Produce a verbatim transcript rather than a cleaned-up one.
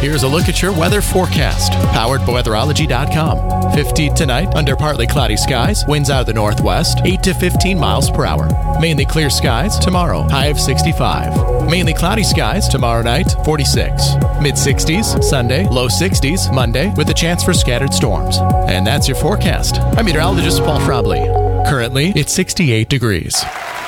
Here's a look at your weather forecast, powered by weatherology dot com. fifty tonight, under partly cloudy skies, winds out of the northwest, eight to fifteen miles per hour. Mainly clear skies tomorrow, high of sixty-five. Mainly cloudy skies tomorrow night, forty-six. Mid-sixties Sunday, low sixties Monday, with a chance for scattered storms. And that's your forecast. I'm meteorologist Paul Frobley. Currently, it's sixty-eight degrees.